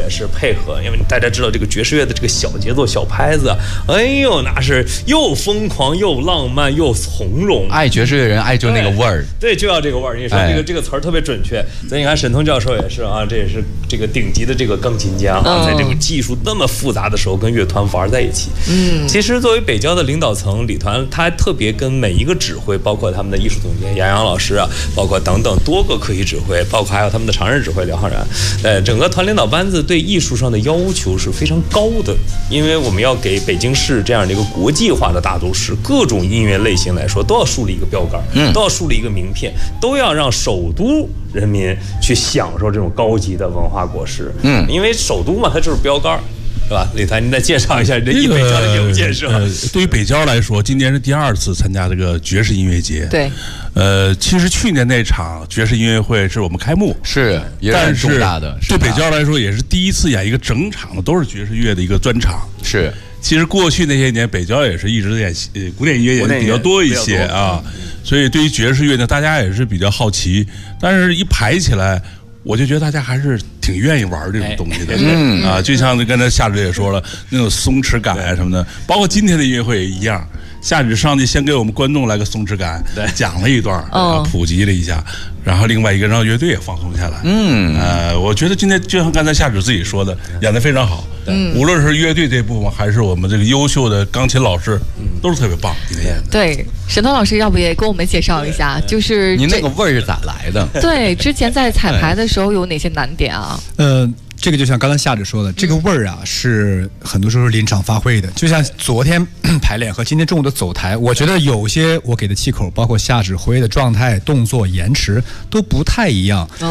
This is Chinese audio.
是配合，因为大家知道这个爵士乐的这个小节奏、小拍子，哎呦，那是又疯狂又浪漫又从容。 爱爵士乐人爱就那个味儿， 对，就要这个味儿。你说这个词儿特别准确。所以你看沈腾教授也是啊，这也是这个顶级的这个钢琴家啊，在这个技术那么复杂的时候跟乐团玩在一起。其实作为北交的领导层，李团他特别跟每一个指挥，包括他们的艺术总监杨洋老师啊，包括等等多个科级指挥，包括还有他们的常任指挥廖浩然，整个团领导班子对艺术上的要求是非常高的，因为我们要给北京市这样的一个国际化的大都市，各种音乐类型来说都要树立一个标杆，都要树立一个名片，都要让首都人民去享受这种高级的文化果实。因为首都嘛，它就是标杆。是吧？李团，您再介绍一下这北交的业务建设。 对于北交来说，今年是第2次参加这个爵士音乐节。 对。 其实去年那场爵士音乐会是我们开幕， 是也是很重大的。 对北交来说，也是第1次演一个整场的都是爵士乐的一个专场。 是。 其实过去那些年，北交也是一直演古典音乐演的比较多一些啊，所以对于爵士乐呢，大家也是比较好奇。但是一排起来，我就觉得大家还是挺愿意玩这种东西的。就像刚才夏芷也说了，那种松弛感啊什么的，包括今天的音乐会也一样。夏芷上去先给我们观众来个松弛感，讲了一段，普及了一下，然后另外一个让乐队也放松下来。我觉得今天就像刚才夏芷自己说的，演得非常好。无论是乐队这部分，还是我们这个优秀的钢琴老师，都是特别棒。今天演的。 对，沈腾老师，要不也给我们介绍一下，就是您那个味儿是咋来的？ 对，之前在彩排的时候有哪些难点啊？ 这个就像刚才夏芷说的，这个味儿啊是很多时候临场发挥的。就像昨天排练和今天中午的走台，我觉得有些我给的气口，包括夏芷挥的状态、动作、延迟都不太一样。